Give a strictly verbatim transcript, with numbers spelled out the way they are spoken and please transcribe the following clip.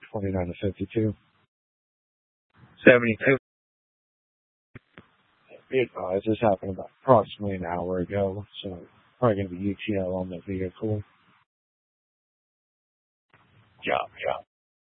twenty-nine to fifty-two. seventy-two. Be advised, this happened about approximately an hour ago, so probably going to be U T L on the vehicle. Job, job.